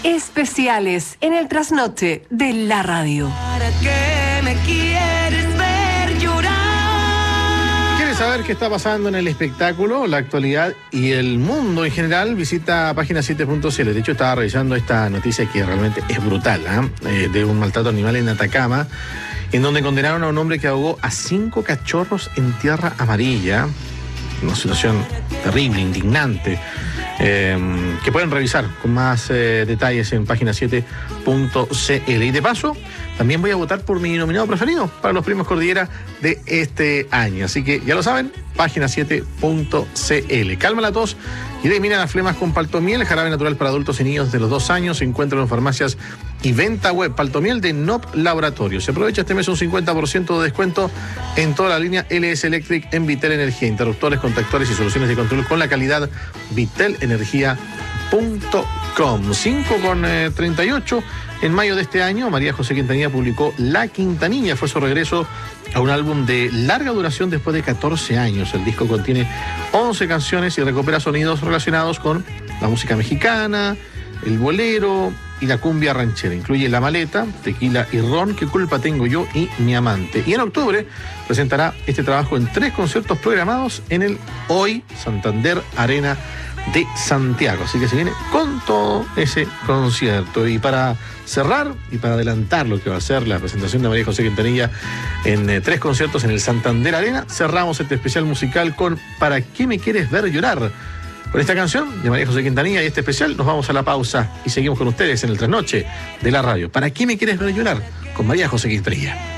Especiales en el trasnoche de la radio. ¿Para qué me quieres ver llorar? ¿Quieres saber qué está pasando en el espectáculo, la actualidad y el mundo en general? Visita página7.cl. De hecho, estaba revisando esta noticia que realmente es brutal, de un maltrato animal en Atacama, en donde condenaron a un hombre que ahogó a 5 cachorros en tierra amarilla. Una situación terrible, indignante, que pueden revisar con más detalles en página7.cl. Y de paso, también voy a votar por mi nominado preferido para los Premios Cordillera de este año. Así que ya lo saben, página7.cl. Calma la tos y elimina las flemas con Paltomiel, jarabe natural para adultos y niños de los 2 años. Se encuentra en farmacias y venta web. Paltomiel de NOP Laboratorio. Se aprovecha este mes un 50% de descuento en toda la línea LS Electric en Vitel Energía. Interruptores, contactores y soluciones de control con la calidad vitelenergia.com. 5:38. En mayo de este año, María José Quintanilla publicó La Quintanilla. Fue su regreso a un álbum de larga duración después de 14 años. El disco contiene 11 canciones y recupera sonidos relacionados con la música mexicana, el bolero y la cumbia ranchera. Incluye La Maleta, Tequila y Ron, ¿Qué culpa tengo yo? Y Mi Amante. Y en octubre presentará este trabajo en 3 conciertos programados en el Hoy Santander Arena de Santiago. Así que se viene con todo ese concierto. Y para cerrar y para adelantar lo que va a ser la presentación de María José Quintanilla en 3 conciertos en el Santander Arena, cerramos este especial musical con ¿Para qué me quieres ver llorar? Con esta canción de María José Quintanilla y este especial nos vamos a la pausa y seguimos con ustedes en el trasnoche de la radio. ¿Para qué me quieres ver llorar? Con María José Quintanilla.